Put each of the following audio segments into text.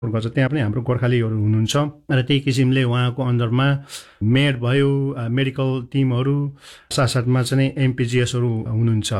गर्छ त्यहाँ पनि हाम्रो गोर्खालीहरू हुनुहुन्छ र त्यही किसिमले उहाँको अन्डरमा मेड भयो मेडिकल टिमहरू साथसाथमा चाहिँ एमपिजिएसहरू हुनुहुन्छ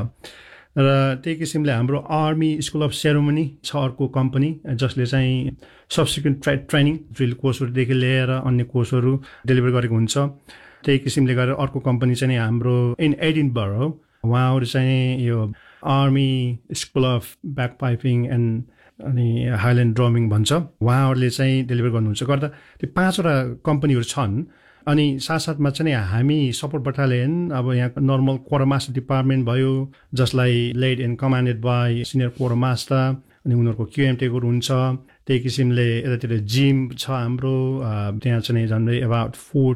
र त्यही किसिमले हाम्रो आर्मी स्कुल अफ सेरोमनी छ अर्को कम्पनी जसले चाहिँ सब्सिक्वेन्ट ट्रेनिङ ड्रिल कोर्सहरूदेखि लिएर अन्य कोर्सहरू डेलिभर गरेको हुन्छ त्यही किसिमले गरेर अर्को कम्पनी चाहिँ हाम्रो इन एडिनबर्ग हो उहाँहरू चाहिँ यो army school of back piping and अनि हाइल्यान्ड ड्रमिङ भन्छ उहाँहरूले चाहिँ डेलिभर गर्नुहुन्छ गर्दा त्यो 5वटा कम्पनीहरू छन् अनि साथसाथमा चाहिँ हामी सपोर्ट बटालियन अब यहाँ नर्मल क्वार्टरमास्टर डिपार्टमेन्ट भयो जसलाई led and कमान्डेड by senior quartermaster अनि उनीहरूको क्युएमटेकहरू हुन्छ त्यही किसिमले यतातिर जिम छ हाम्रो त्यहाँ चाहिँ झन्डै अबाउट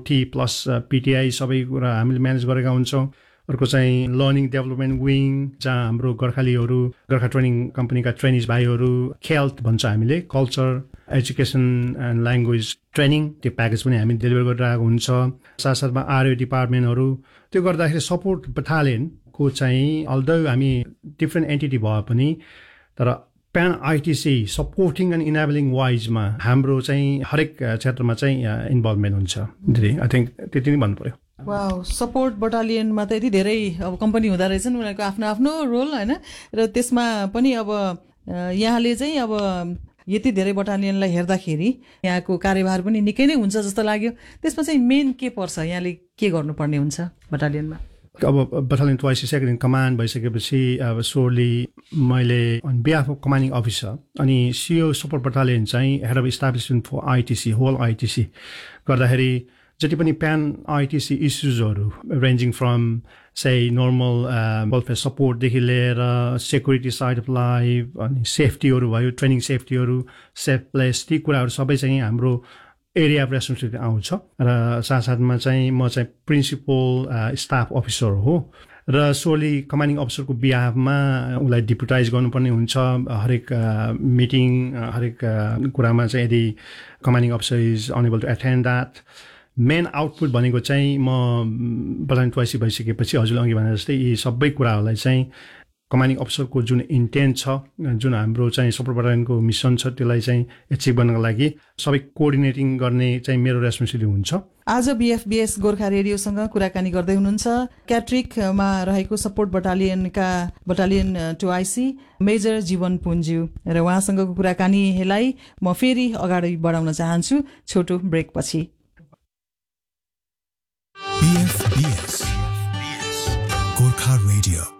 40+ पिटिआई सबै कुरा हामीले म्यानेज गरेका हुन्छौँ अर्को चाहिँ लर्निङ डेभलपमेन्ट विङ जहाँ हाम्रो गोर्खालीहरू गोर्खा ट्रेनिङ कम्पनीका ट्रेनिज भाइहरू खेल्थ भन्छ हामीले culture education and language training त्यो प्याकेज पनि हामी डेलिभर गरिरहेको हुन्छ साथसाथमा आरओ डिपार्टमेन्टहरू त्यो गर्दाखेरि सपोर्ट बटालियनको चाहिँ अल्दो हामी डिफ्रेन्ट एन्टिटी भए पनि तर PAN ITC supporting and enabling वाइजमा हाम्रो चाहिँ हरेक क्षेत्रमा चाहिँ इन्भल्भमेन्ट हुन्छ दिदी आई थिङ्क त्यति नै भन्नु पर्यो वाउ सपोर्ट बटालियनमा त यति धेरै अब कम्पनी हुँदो रहेछन् उनीहरूको आफ्नो आफ्नो रोल होइन र त्यसमा पनि अब यहाँले चाहिँ अब यति धेरै बटालियनलाई हेर्दाखेरि यहाँको कार्यभार पनि निकै नै हुन्छ जस्तो लाग्यो त्यसमा चाहिँ मेन के पर्छ यहाँले के गर्नुपर्ने हुन्छ बटालियनमा अब battalion twice second in command भइसकेपछि अब सोरली मैले on behalf of commanding officer अनि सिओ सपोर्ट बटालियन चाहिँ head of establishment for ITC whole ITC गर्दाखेरि जति पनि PAN ITC इस्युजहरू रेन्जिङ from say normal welfare सपोर्टदेखि लिएर सेक्युरिटी साइड अफ लाइफ अनि सेफ्टीहरू भयो ट्रेनिङ सेफ्टीहरू सेफ प्लेस ती कुराहरू सबै चाहिँ हाम्रो एरिया अफ रेस्पोन्सिबिलिटी आउँछ र साथसाथमा चाहिँ म चाहिँ प्रिन्सिपल स्टाफ अफिसर हो र सोली कमान्डिङ अफिसरको बिहाफमा उसलाई डिप्युटाइज गर्नुपर्ने हुन्छ हरेक मिटिङ हरेक कुरामा चाहिँ यदि commanding officer is unable to attend that main output भनेको चाहिँ म बटालियन ट्वाइसी भइसकेपछि हजुरले अघि भने जस्तै यी सबै कुराहरूलाई चाहिँ कमान्डिङ अफिसरको जुन इन्टेन्ट छ जुन हाम्रो चाहिँ सपोर्ट बटालियनको मिसन छ त्यसलाई चाहिँ एचिभ गर्नको लागि सबै कोअर्डिनेटिङ गर्ने चाहिँ मेरो रेस्पोन्सिबिलिटी हुन्छ आज बिएफबिएस गोर्खा रेडियोसँग कुराकानी गर्दै हुनुहुन्छ क्याट्रिकमा रहेको सपोर्ट बटालियनका बटालियन ट्वाइसी मेजर जीवन पुन्ज्यू र उहाँसँगको कुराकानीलाई म फेरि अगाडि बढाउन चाहन्छु छोटो ब्रेकपछि BFBS Gorkha Radio